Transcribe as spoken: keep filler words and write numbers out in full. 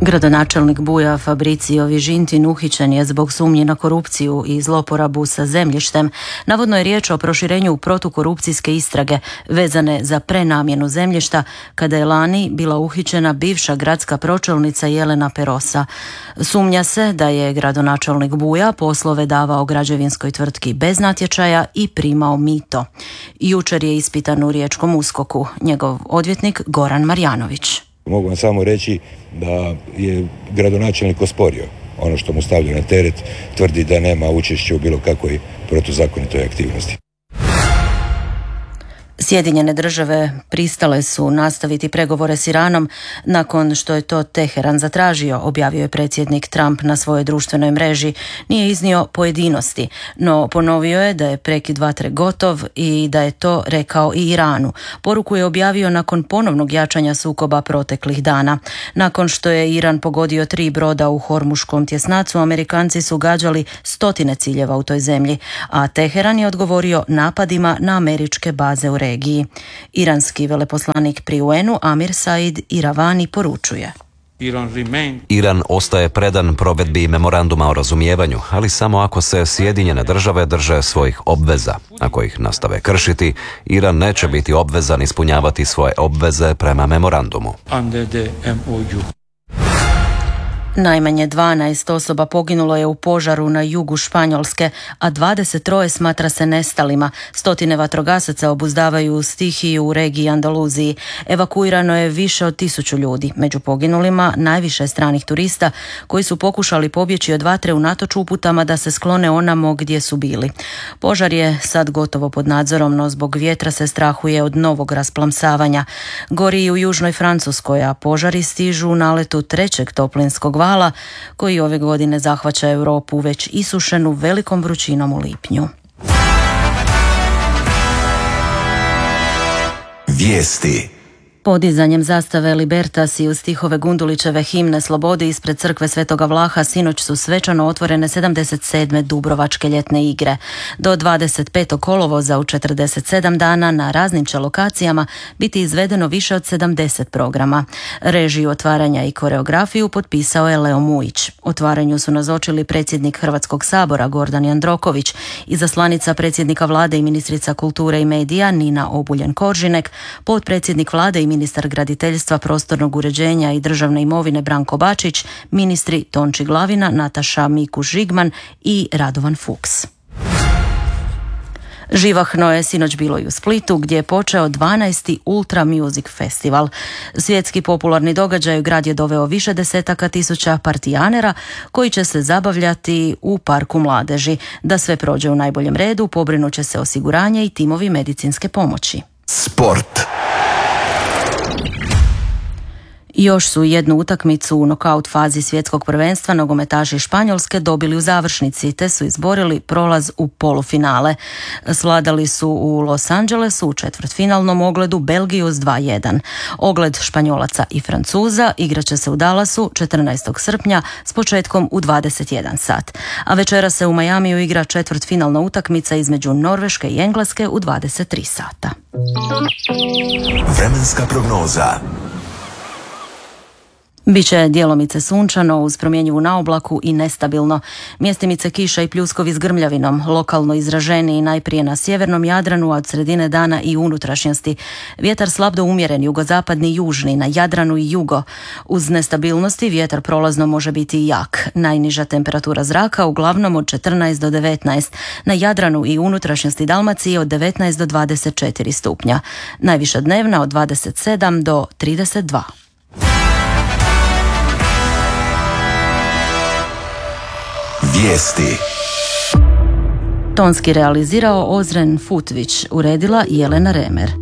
Gradonačelnik Buja Fabrizio Vižintin uhićen je zbog sumnji na korupciju i zloporabu sa zemljištem. Navodno je riječ o proširenju protukorupcijske istrage vezane za prenamjenu zemljišta kada je lani bila uhićena bivša gradska pročelnica Jelena Perosa. Sumnja se da je gradonačelnik Buja poslove davao građevinskoj tvrtki bez natječaja i primao mito. Jučer je ispitan u riječkom uskoku. Njegov odvjetnik Goran Marjanović. Mogu vam samo reći da je gradonačelnik osporio ono što mu stavlja na teret, tvrdi da nema učešća u bilo kakvoj protuzakonitoj aktivnosti. Sjedinjene države pristale su nastaviti pregovore s Iranom nakon što je to Teheran zatražio, objavio je predsjednik Trump na svojoj društvenoj mreži. Nije iznio pojedinosti, no ponovio je da je prekid vatre gotov i da je to rekao i Iranu. Poruku je objavio nakon ponovnog jačanja sukoba proteklih dana. Nakon što je Iran pogodio tri broda u Hormuškom tjesnacu, Amerikanci su gađali stotine ciljeva u toj zemlji, a Teheran je odgovorio napadima na američke baze u regiji. Iranski veleposlanik pri U N-u Amir Said Iravani poručuje: Iran ostaje predan provedbi memoranduma o razumijevanju, ali samo ako se Sjedinjene države drže svojih obveza. Ako ih nastave kršiti, Iran neće biti obvezan ispunjavati svoje obveze prema memorandumu. Najmanje dvanaest osoba poginulo je u požaru na jugu Španjolske, a dvadeset tri smatra se nestalima. Stotine vatrogasaca obuzdavaju stihiju u regiji Andaluziji. Evakuirano je više od tisuću ljudi. Među poginulima najviše stranih turista koji su pokušali pobjeći od vatre unatoč uputama da se sklone onamo gdje su bili. Požar je sad gotovo pod nadzorom, no zbog vjetra se strahuje od novog rasplamsavanja. Gori i u južnoj Francuskoj, a požari stižu u naletu trećeg toplinskog vala koji ove godine zahvaća Europu već isušenu velikom vrućinom u lipnju. Vijesti. Podizanjem zastave Libertas i uz stihove Gundulićeve himne Slobodi ispred crkve Svetoga Vlaha sinoć su svečano otvorene sedamdeset sedme Dubrovačke ljetne igre. Do dvadeset petog kolovoza u četrdeset sedam dana na raznim će lokacijama biti izvedeno više od sedamdeset programa. Režiju otvaranja i koreografiju potpisao je Leo Mujić. Otvaranju su nazočili predsjednik Hrvatskog sabora Gordan Jandroković, izaslanica predsjednika vlade i ministrica kulture i medija Nina Obuljen-Koržinek, potpredsjednik vlade i ministar graditeljstva, prostornog uređenja i državne imovine Branko Bačić, ministri Tonči Glavina, Nataša Mikuš-Žigman i Radovan Fuchs. Živahno je sinoć bilo i u Splitu gdje je počeo dvanaesti Ultra Music Festival. Svjetski popularni događaj u grad je doveo više desetaka tisuća partijanera koji će se zabavljati u parku mladeži. Da sve prođe u najboljem redu, pobrinut će se osiguranje i timovi medicinske pomoći. Sport. Još su jednu utakmicu u nokaut fazi svjetskog prvenstva nogometaši Španjolske dobili u završnici te su izborili prolaz u polufinale. Svladali su u Los Angelesu u četvrtfinalnom ogledu Belgiju s dva jedan. Ogled Španjolaca i Francuza igraće se u Dallasu četrnaestog srpnja s početkom u dvadeset jedan sat. A večera se u Majamiju igra četvrtfinalna utakmica između Norveške i Engleske u dvadeset tri sata. Vremenska prognoza. Biće djelomice sunčano uz promjenjivu naoblaku i nestabilno. Mjestimice kiša i pljuskovi s grmljavinom, lokalno izraženiji najprije na sjevernom Jadranu, a od sredine dana i unutrašnjosti. Vjetar slab do umjeren, jugozapadni južni, na Jadranu i jugo. Uz nestabilnosti vjetar prolazno može biti i jak. Najniža temperatura zraka uglavnom od četrnaest do devetnaest, na Jadranu i unutrašnjosti Dalmacije od devetnaest do dvadeset četiri stupnja. Najviša dnevna od dvadeset sedam do trideset dva. Vijesti. Tonski realizirao Ozren Futvić, uredila Jelena Remer.